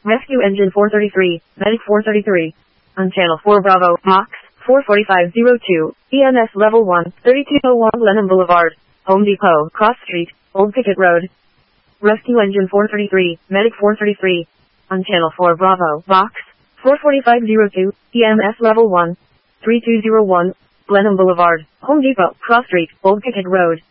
Rescue Engine 433, Medic 433. On Channel 4 Bravo, Box 44502, EMS Level 1, 3201 Lenham Boulevard, Home Depot, Cross Street, Old Picket Road. Rescue Engine 433, Medic 433. On Channel 4 Bravo, Box 44502, EMS Level 1, 3201, Lenham Boulevard, Home Depot, Cross Street, Old Picket Road.